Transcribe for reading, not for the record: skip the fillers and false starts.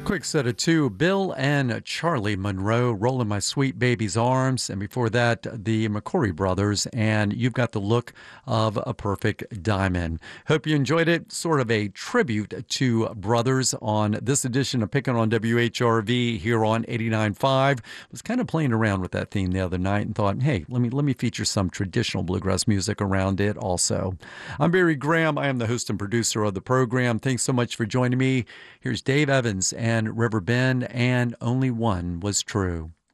Quick set of two, Bill and Charlie Monroe, Rolling My Sweet Baby's Arms. And before that, the McCoury Brothers, and You've Got the Look of a Perfect Diamond. Hope you enjoyed it. Sort of a tribute to brothers on this edition of Picking on WHRV here on 89.5. Was kind of playing around with that theme the other night and thought, hey, let me feature some traditional bluegrass music around it also. I'm Barry Graham. I am the host and producer of the program. Thanks so much for joining me. Here's Dave Evans and River Bend, and Only One Was True.